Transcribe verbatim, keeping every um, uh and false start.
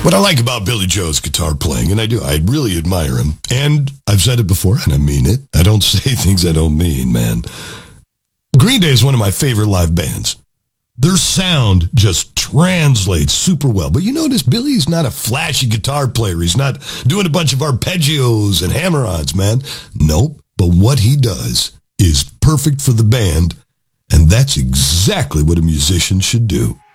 What I like about Billy Joe's guitar playing, and I do, I really admire him, and I've said it before, and I mean it. I don't say things I don't mean, man. Green Day is one of my favorite live bands. Their sound just translates super well. But you notice Billy's not a flashy guitar player. He's not doing a bunch of arpeggios and hammer-ons, man. Nope. But what he does is perfect for the band, and that's exactly what a musician should do.